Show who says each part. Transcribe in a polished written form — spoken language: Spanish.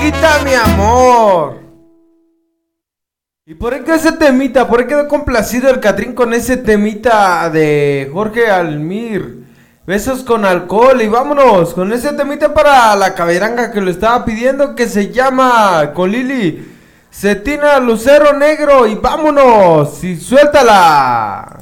Speaker 1: chiquita, mi amor. ¿Y por qué ese temita? ¿Por qué quedó complacido el Catrín con ese temita de Jorge Almir? Besos con alcohol y vámonos con ese temita para la caberanga que lo estaba pidiendo, que se llama con Lili Cetina Lucero Negro, y vámonos y suéltala.